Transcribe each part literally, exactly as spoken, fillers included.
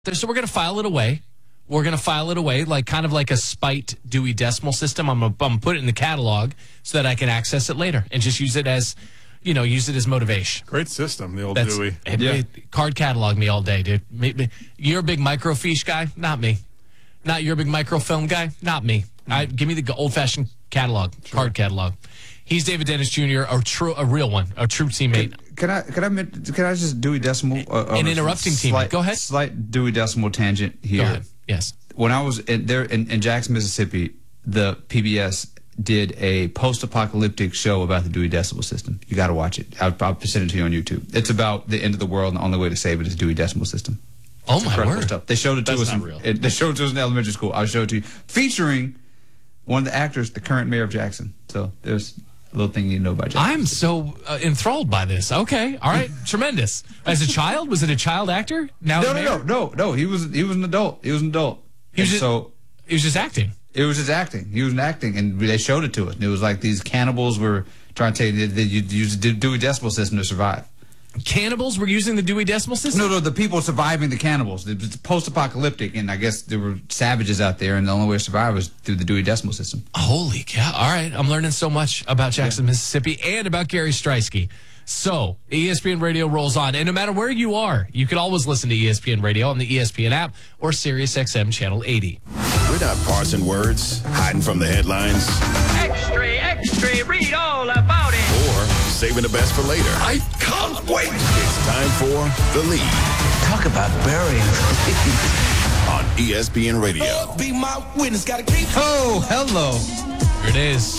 So we're going to file it away. We're going to file it away, like kind of like a spite Dewey Decimal System. I'm going to put it in the catalog so that I can access it later and just use it as, you know, use it as motivation. Great system, the old That's, Dewey. It, Yeah. it, card catalog me all day, dude. Me, me, you're a big microfiche guy? Not me. Not you're a big microfilm guy? Not me. Mm-hmm. I, give me the old-fashioned catalog, sure. Card catalog. He's David Dennis Junior, a true, a real one, a true teammate. Can, can I, can I, can I just Dewey Decimal? Uh, An interrupting teammate. Slight, Go ahead. Slight Dewey Decimal tangent here. Go ahead. Yes. When I was in, there in, in Jackson, Mississippi, the P B S did a post-apocalyptic show about the Dewey Decimal System. You got to watch it. I'll, I'll send it to you on YouTube. It's about the end of the world, and the only way to save it is Dewey Decimal System. Oh, it's my word. Stuff. They showed it to That's us. not in, real. It, they showed it to us in elementary school. I'll show it to you. Featuring one of the actors, the current mayor of Jackson. So there's a little thing you know about Jackson. I'm so uh, enthralled by this. Okay. All right. Tremendous. As a child? Was it a child actor? Now no, no, no, no, no. He was he was an adult. He was an adult. He was just, so he was just acting. It was just acting. He was acting, and they showed it to us. And it was like these cannibals were trying to tell you that you use the Dewey Decimal System to survive. Cannibals were using the Dewey Decimal System? No, no, the people surviving the cannibals. It was post-apocalyptic, and I guess there were savages out there, and the only way to survive was through the Dewey Decimal System. Holy cow. All right. I'm learning so much about Jackson, yeah. Mississippi, and about Gary Streisky. So, E S P N Radio rolls on, and no matter where you are, you can always listen to E S P N Radio on the E S P N app or Sirius X M Channel eighty. We're not parsing words, hiding from the headlines. Extra, extra, read all about it. Or saving the best for later. I can't wait. It's time for The Lead. Talk about burying on E S P N Radio. Oh, be my witness, gotta keep. Oh, hello. Here it is.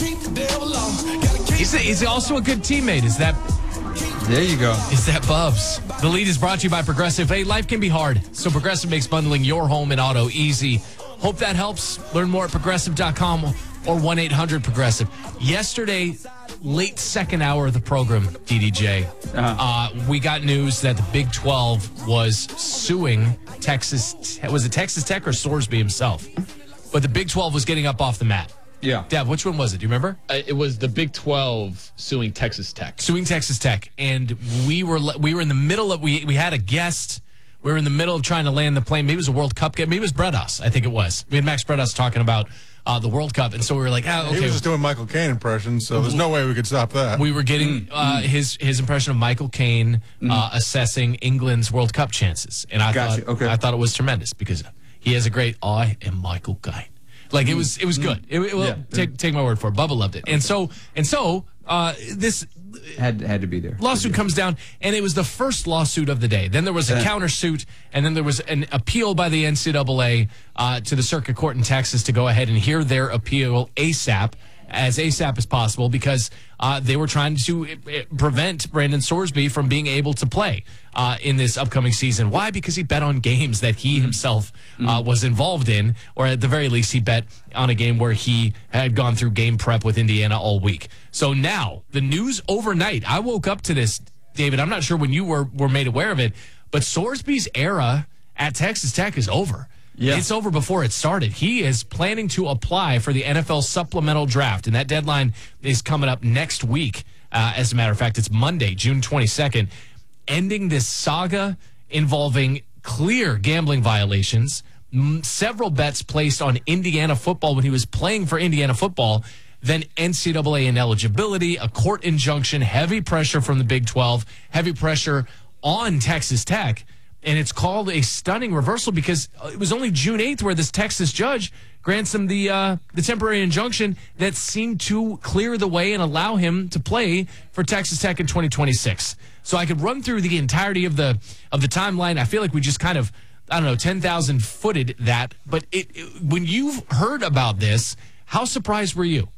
He's, a, he's also a good teammate. Is that... There you go. Is that Bubs? The Lead is brought to you by Progressive. Hey, life can be hard, so Progressive makes bundling your home and auto easy. Hope that helps. Learn more at progressive dot com or one eight hundred progressive. Yesterday, late second hour of the program, D D J, uh-huh. uh, we got news that the Big twelve was suing Texas. Was it Texas Tech or Sorsby himself? But the Big twelve was getting up off the mat. Yeah. Dev, which one was it? Do you remember? Uh, it was the Big twelve suing Texas Tech. Suing Texas Tech. And we were we were in the middle of, we we had a guest. We were in the middle of trying to land the plane. Maybe it was a World Cup game. Maybe it was Bredos, I think it was. We had Max Bredos talking about uh, the World Cup. And so we were like, ah, okay. He was just doing Michael Caine impressions, so there's no way we could stop that. We were getting uh, his his impression of Michael Caine uh, assessing England's World Cup chances. And I Gotcha. thought Okay. I thought it was tremendous because he has a great, I am Michael Caine. Like it was, it was good. It, it, well, Yeah. take take my word for it. Bubba loved it, and so and so uh, this had had to be there. Lawsuit comes down, and it was the first lawsuit of the day. Then there was a Yeah. countersuit, and then there was an appeal by the N C double A uh, to the Circuit Court in Texas to go ahead and hear their appeal ASAP, as ASAP as possible, because uh, they were trying to uh, prevent Brandon Sorsby from being able to play uh, in this upcoming season. Why? Because he bet on games that he himself uh, was involved in, or at the very least, he bet on a game where he had gone through game prep with Indiana all week. So now, the news overnight, I woke up to this, David, I'm not sure when you were, were made aware of it, but Sorsby's era at Texas Tech is over. Yeah. It's over before it started. He is planning to apply for the N F L supplemental draft, and that deadline is coming up next week. Uh, as a matter of fact, it's Monday, June twenty-second, ending this saga involving clear gambling violations, m- several bets placed on Indiana football when he was playing for Indiana football, then N C double A ineligibility, a court injunction, heavy pressure from the Big twelve, heavy pressure on Texas Tech. And it's called a stunning reversal because it was only June eighth where this Texas judge grants him the uh, the temporary injunction that seemed to clear the way and allow him to play for Texas Tech in twenty twenty-six. So I could run through the entirety of the of the timeline. I feel like we just kind of, I don't know, ten thousand footed that. But it, it, when you've heard about this, how surprised were you?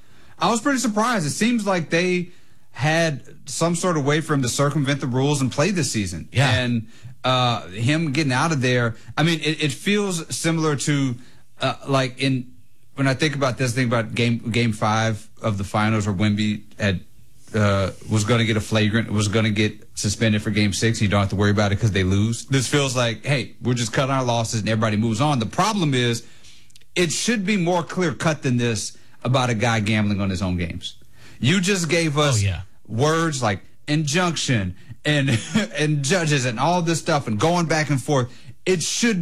I was pretty surprised. It seems like they had some sort of way for him to circumvent the rules and play this season. Yeah. And uh, him getting out of there, I mean, it, it feels similar to uh, like in when I think about this, think about game game five of the finals where Wemby had uh, was going to get a flagrant, was going to get suspended for game six. You don't have to worry about it because they lose. This feels like, hey, we're just cutting our losses and everybody moves on. The problem is, it should be more clear cut than this about a guy gambling on his own games. You just gave us Oh, yeah. words like injunction and and judges and all this stuff and going back and forth. it should